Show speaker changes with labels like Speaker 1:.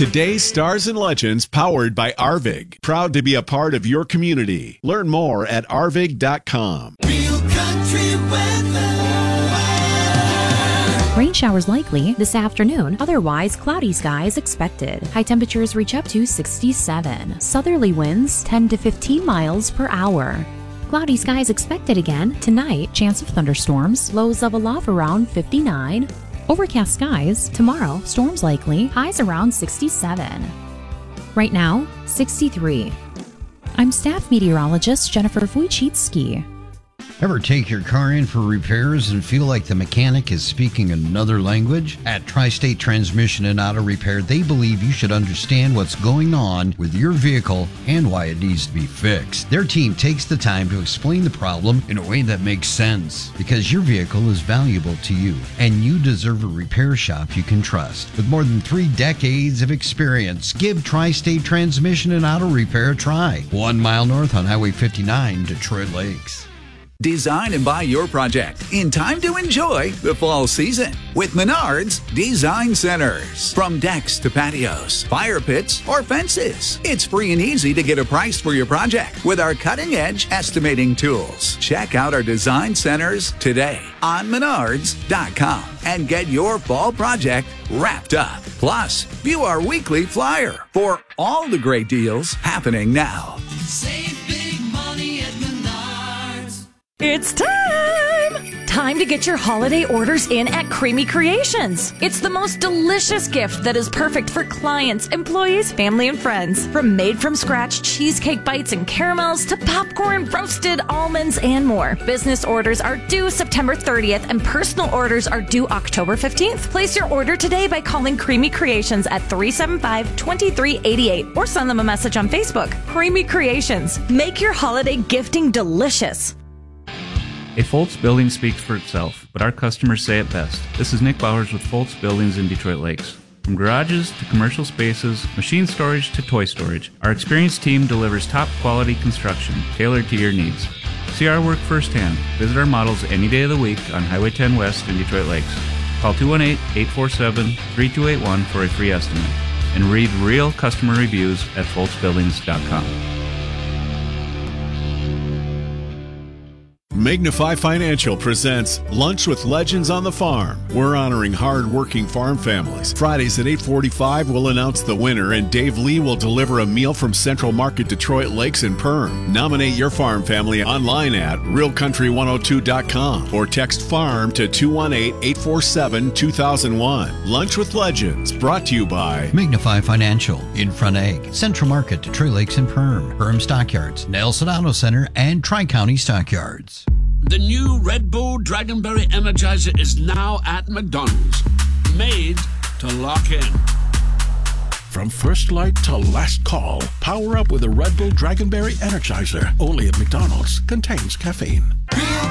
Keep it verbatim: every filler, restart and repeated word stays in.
Speaker 1: Today's Stars and Legends, powered by Arvig. Proud to be a part of your community. Learn more at arvig dot com.
Speaker 2: Real country weather.
Speaker 3: Rain showers likely this afternoon, otherwise cloudy skies expected. High temperatures reach up to sixty-seven. Southerly winds ten to fifteen miles per hour. Cloudy skies expected again tonight, chance of thunderstorms, lows of a love around fifty-nine. Overcast skies tomorrow, storms likely, highs around sixty-seven. Right now, sixty-three. I'm staff meteorologist Jennifer Wojcicki.
Speaker 4: Ever take your car in for repairs and feel like the mechanic is speaking another language? At Tri-State Transmission and Auto Repair, they believe you should understand what's going on with your vehicle and why it needs to be fixed. Their team takes the time to explain the problem in a way that makes sense, because your vehicle is valuable to you and you deserve a repair shop you can trust. With more than three decades of experience, give Tri-State Transmission and Auto Repair a try. One mile north on Highway fifty-nine, Detroit Lakes.
Speaker 5: Design and buy your project in time to enjoy the fall season with Menards Design Centers. From decks to patios, fire pits, or fences, it's free and easy to get a price for your project with our cutting-edge estimating tools. Check out our design centers today on menards dot com and get your fall project wrapped up. Plus, view our weekly flyer for all the great deals happening now.
Speaker 2: Save big money at Menards.
Speaker 6: It's time! Time to get your holiday orders in at Creamy Creations. It's the most delicious gift that is perfect for clients, employees, family, and friends. From made-from-scratch cheesecake bites and caramels to popcorn, roasted almonds, and more. Business orders are due September thirtieth, and personal orders are due October fifteenth. Place your order today by calling Creamy Creations at three seven five, two three eight eight or send them a message on Facebook. Creamy Creations. Make your holiday gifting delicious.
Speaker 7: A Foltz building speaks for itself, but our customers say it best. This is Nick Bowers with Foltz Buildings in Detroit Lakes. From garages to commercial spaces, machine storage to toy storage, our experienced team delivers top quality construction tailored to your needs. See our work firsthand. Visit our models any day of the week on Highway ten West in Detroit Lakes. Call two one eight, eight four seven, three two eight one for a free estimate. And read real customer reviews at foltz buildings dot com.
Speaker 1: Magnify Financial presents Lunch with Legends on the Farm. We're honoring hard-working farm families. Fridays at eight forty-five, we'll announce the winner, and Dave Lee will deliver a meal from Central Market Detroit Lakes and Perm. Nominate your farm family online at real country one oh two dot com or text FARM to two one eight, eight four seven, two thousand one. Lunch with Legends, brought to you by
Speaker 4: Magnify Financial, In Front Egg, Central Market, Detroit Lakes and Perm, Perm Stockyards, Nelson Auto Center, and Tri-County Stockyards.
Speaker 8: The new Red Bull Dragonberry Energizer is now at McDonald's. Made to lock in.
Speaker 9: From first light to last call, power up with a Red Bull Dragonberry Energizer. Only at McDonald's. Contains caffeine.
Speaker 2: Real